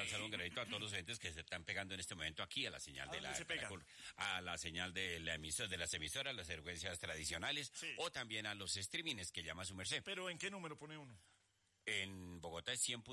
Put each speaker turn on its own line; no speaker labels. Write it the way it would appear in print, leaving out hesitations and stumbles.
cordial saludo, Guerrerito, a todos los oyentes que se están pegando en este momento aquí a la señal de a la señal de las emisoras, las frecuencias tradicionales, o también a los streamings que llama su merced.
¿Pero en qué número pone uno?
En Bogotá es 100.